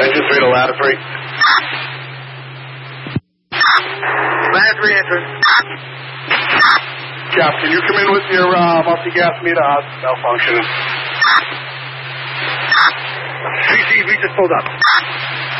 Engine 3 to ladder 3. Ladder 3 entering. Cap, can you come in with your multi-gas meter? Malfunctioning. CC, we just pulled up.